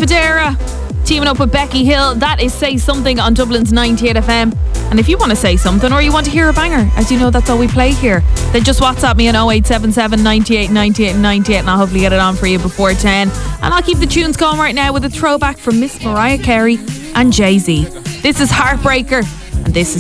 Federa teaming up with Becky Hill. That is Say Something on Dublin's 98 FM. And if you want to say something or you want to hear a banger, as you know, that's all we play here, then just WhatsApp me on 0877 98 98 98 and I'll hopefully get it on for you before 10. And I'll keep the tunes going right now with a throwback from Miss Mariah Carey and Jay-Z. This is Heartbreaker, and this is